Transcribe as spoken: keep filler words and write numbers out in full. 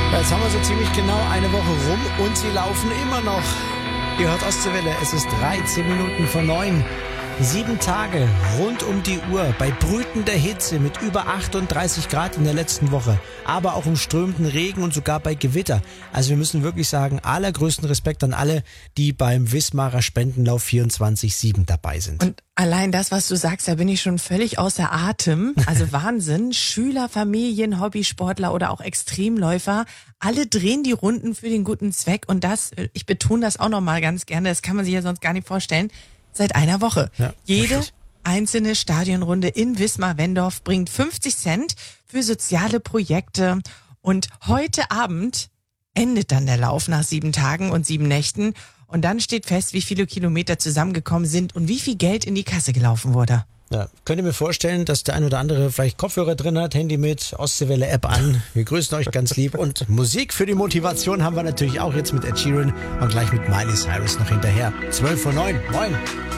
Ja, jetzt haben wir so ziemlich genau eine Woche rum und sie laufen immer noch. Ihr hört Ostseewelle, es ist dreizehn Minuten vor neun. Sieben Tage rund um die Uhr bei brütender Hitze mit über achtunddreißig Grad in der letzten Woche, aber auch im strömenden Regen und sogar bei Gewitter. Also wir müssen wirklich sagen, allergrößten Respekt an alle, die beim Wismarer Spendenlauf vierundzwanzig sieben dabei sind. Und allein das, was du sagst, da bin ich schon völlig außer Atem. Also Wahnsinn. Schüler, Familien, Hobbysportler oder auch Extremläufer, alle drehen die Runden für den guten Zweck. Und das, ich betone das auch nochmal ganz gerne, das kann man sich ja sonst gar nicht vorstellen, seit einer Woche. Ja, Jede einzelne Stadionrunde in Wismar-Wendorf bringt fünfzig Cent für soziale Projekte. Und heute Abend endet dann der Lauf nach sieben Tagen und sieben Nächten. Und dann steht fest, wie viele Kilometer zusammengekommen sind und wie viel Geld in die Kasse gelaufen wurde. Ja, könnt ihr mir vorstellen, dass der ein oder andere vielleicht Kopfhörer drin hat, Handy mit, Ostseewelle-App an. Wir grüßen euch ganz lieb. Und Musik für die Motivation haben wir natürlich auch jetzt mit Ed Sheeran und gleich mit Miley Cyrus noch hinterher. zwölf vor neun. Moin.